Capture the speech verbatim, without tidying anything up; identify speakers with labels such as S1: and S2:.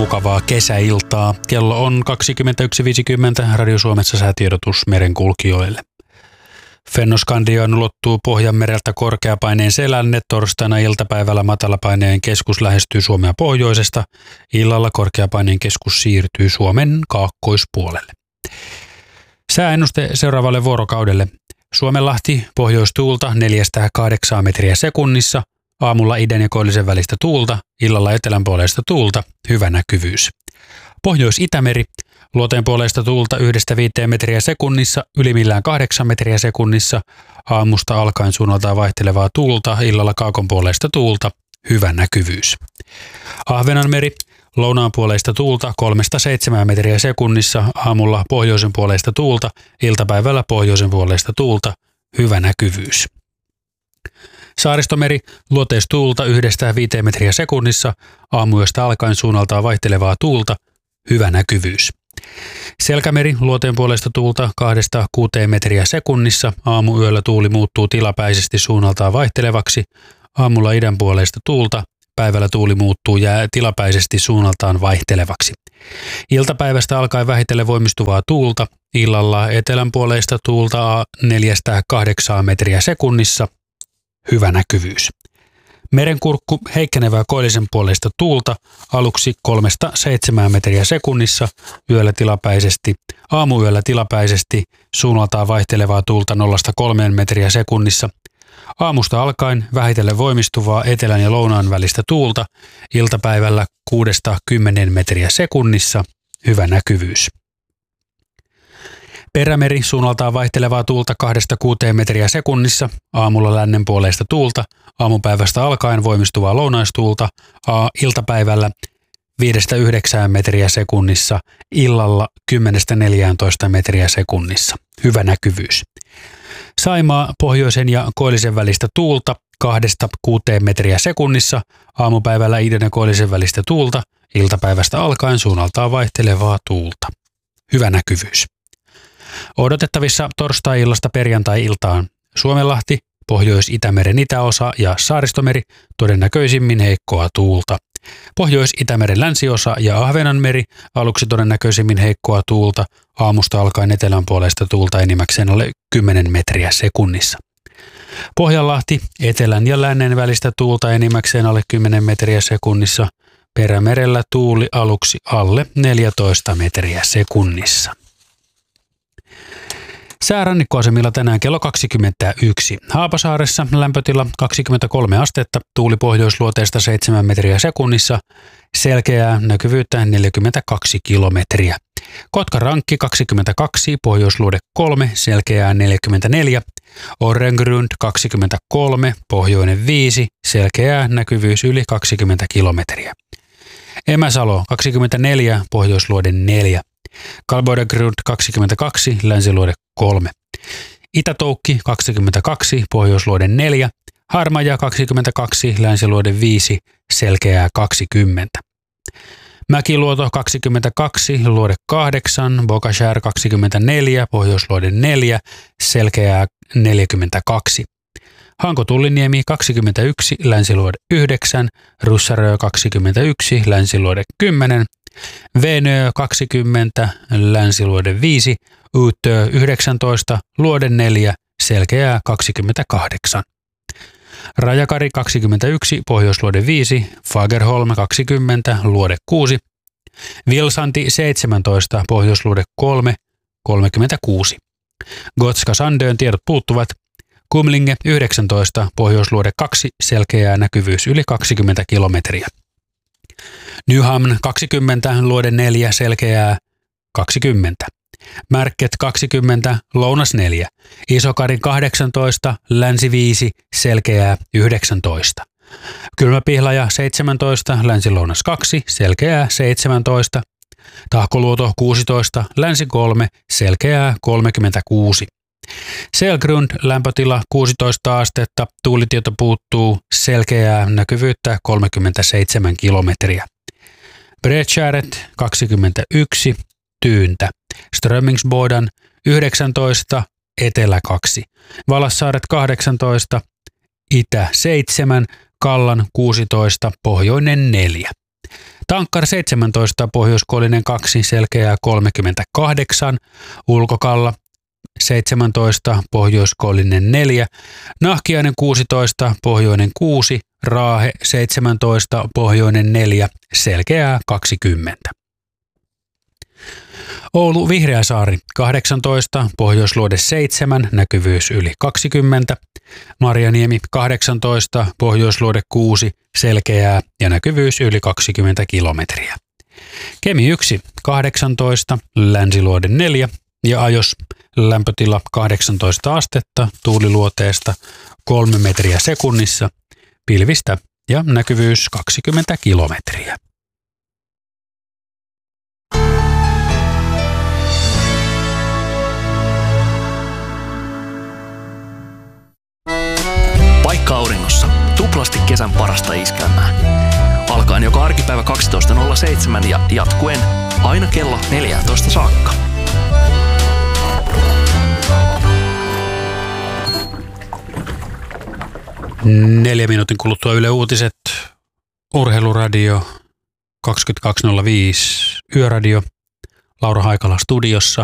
S1: mukavaa kesäiltaa. Kello on kaksikymmentäyksi viisikymmentä, Radio Suomessa säätiedotus merenkulkijoille. Fennoskandiaan ulottuu Pohjanmereltä korkeapaineen selänne. Torstaina iltapäivällä matalapaineen keskus lähestyy Suomea pohjoisesta. Illalla korkeapaineen keskus siirtyy Suomen kaakkoispuolelle. Sääennuste seuraavalle vuorokaudelle. Suomenlahti pohjoistuulta neljästä kahdeksaan metriä sekunnissa. Aamulla idän ja koillisen välistä tuulta, illalla etelänpuoleista tuulta, hyvä näkyvyys. Pohjois-Itämeri, luoteenpuoleista tuulta yhdestä viiteen metriä sekunnissa, ylimmillään kahdeksan metriä sekunnissa. Aamusta alkaen suunnaltaan vaihtelevaa tuulta, illalla kaakonpuoleista tuulta, hyvä näkyvyys. Ahvenanmeri, lounaanpuoleista tuulta kolmesta seitsemään metriä sekunnissa, aamulla pohjoisen puoleista tuulta, iltapäivällä pohjoisen puoleista tuulta, hyvä näkyvyys. Saaristomeri, luoteistuulta yhdestä viiteen metriä sekunnissa, aamuyöstä alkaen suunnaltaan vaihtelevaa tuulta, hyvä näkyvyys. Selkämeri, luoteenpuoleista tuulta kahdesta kuuteen metriä sekunnissa, aamuyöllä tuuli muuttuu tilapäisesti suunnaltaan vaihtelevaksi, aamulla idänpuoleista tuulta, päivällä tuuli muuttuu jää tilapäisesti suunnaltaan vaihtelevaksi. Iltapäivästä alkaen vähitellen voimistuvaa tuulta, illalla etelänpuoleista tuulta neljästä kahdeksaan metriä sekunnissa, hyvä näkyvyys. Merenkurkku, heikkenevää koillisen puoleista tuulta, aluksi kolmesta seitsemään metriä sekunnissa, yöllä tilapäisesti, aamuyöllä tilapäisesti, suunnaltaan vaihtelevaa tuulta nollasta kolmeen metriä sekunnissa. Aamusta alkaen vähitellen voimistuvaa etelän ja lounaan välistä tuulta, iltapäivällä kuudesta kymmeneen metriä sekunnissa, hyvä näkyvyys. Perämeri, suunnaltaan vaihtelevaa tuulta kahdesta kuuteen metriä sekunnissa, aamulla lännen puoleista tuulta, aamupäivästä alkaen voimistuvaa lounaistuulta, a, iltapäivällä viidestä yhdeksään metriä sekunnissa, illalla kymmenestä neljääntoista metriä sekunnissa, hyvä näkyvyys. Saimaa, pohjoisen ja koillisen välistä tuulta kahdesta kuuteen metriä sekunnissa, aamupäivällä idän ja koillisen välistä tuulta, iltapäivästä alkaen suunnaltaan vaihtelevaa tuulta, hyvä näkyvyys. Odotettavissa torstai-illasta perjantai-iltaan Suomenlahti, Pohjois-Itämeren itäosa ja Saaristomeri, todennäköisimmin heikkoa tuulta. Pohjois-Itämeren länsiosa ja Ahvenanmeri, aluksi todennäköisimmin heikkoa tuulta, aamusta alkaen etelänpuoleista tuulta enimmäkseen alle kymmenen metriä sekunnissa. Pohjanlahti, etelän ja lännen välistä tuulta enimmäkseen alle kymmenen metriä sekunnissa, Perämerellä tuuli aluksi alle neljätoista metriä sekunnissa. Säärannikkoasemilla tänään kello kaksikymmentäyksi. Haapasaaressa lämpötila kaksikymmentäkolme astetta, tuuli pohjoisluoteesta seitsemän metriä sekunnissa, selkeää näkyvyyttä neljäkymmentäkaksi kilometriä. Kotkarankki kaksikymmentäkaksi, pohjoisluode kolme, selkeää neljäkymmentäneljä. Orrengrund kaksikymmentäkolme, pohjoinen viisi, selkeää näkyvyys yli kaksikymmentä kilometriä. Emäsalo kaksikymmentäneljä, pohjoisluode neljä. Kalboidengrund kaksikymmentäkaksi, länsiluode kolme. Itätoukki kaksikymmentäkaksi, pohjoisluode neljä. Harmaja kaksikymmentäkaksi, länsiluode viisi, selkeää kaksikymmentä. Mäkiluoto kaksikymmentäkaksi, luode kahdeksan, Bokashär kaksikymmentäneljä, pohjoisluode neljä, selkeää neljäkymmentäkaksi. Hanko-Tulliniemi kaksikymmentäyksi, länsiluode yhdeksän, Russarö kaksikymmentäyksi, länsiluode kymmenen, Venö kaksikymmentä, länsiluode viisi, Utö yhdeksäntoista, luode neljä, selkeää kaksikymmentäkahdeksan. Rajakari kaksikymmentäyksi, pohjoisluode viisi, Fagerholm kaksikymmentä, luode kuusi, Vilsanti seitsemäntoista, pohjoisluode kolme, kolmekymmentäkuusi. Gotska Sandön tiedot puuttuvat. Kumlinge yhdeksäntoista, pohjoisluode kaksi, selkeää näkyvyys yli kaksikymmentä kilometriä. Nyhamn kaksikymmentä, luode neljä, selkeää kaksikymmentä. Märket kaksikymmentä, lounas neljä. Isokarin kahdeksantoista, länsi viisi, selkeää yhdeksäntoista. Kylmäpihlaja seitsemäntoista, länsi-lounas kaksi, selkeää seitsemäntoista. Tahkoluoto kuusitoista, länsi kolme, selkeää kolmekymmentäkuusi. Selgrund lämpötila kuusitoista astetta, tuulitieto puuttuu, selkeää näkyvyyttä kolmekymmentäseitsemän kilometriä. Bredskäret kaksikymmentäyksi, tyyntä. Strömmingsbodan yhdeksäntoista, etelä kaksi. Valassaaret kahdeksantoista, itä seitsemän, Kallan kuusitoista, pohjoinen neljä. Tankkar seitsemäntoista, pohjoiskoillinen kaksi, selkeää kolmekymmentäkahdeksan. Ulkokalla seitsemäntoista, pohjoiskoillinen neljä. Nahkiainen kuusitoista, pohjoinen kuusi. Raahe seitsemäntoista, pohjoinen neljä, selkeää kaksikymmentä. Oulu Vihreäsaari kahdeksantoista, pohjoisluode seitsemän, näkyvyys yli kaksikymmentä. Marjaniemi kahdeksantoista, pohjoisluode kuusi, selkeää ja näkyvyys yli kaksikymmentä kilometriä. Kemi yksi kahdeksantoista, länsiluode neljä ja Ajos lämpötila kahdeksantoista astetta, tuuliluoteesta kolme metriä sekunnissa, pilvistä ja näkyvyys kaksikymmentä kilometriä.
S2: Paikka auringossa. Tuplasti kesän parasta iskelmää. Alkaen joka arkipäivä kaksitoista nolla seitsemän ja jatkuen aina kello neljätoista saakka.
S1: Neljä minuutin kuluttua Yle Uutiset, Urheiluradio kaksikymmentäkaksi nolla viisi, Yöradio, Laura Haikala studiossa.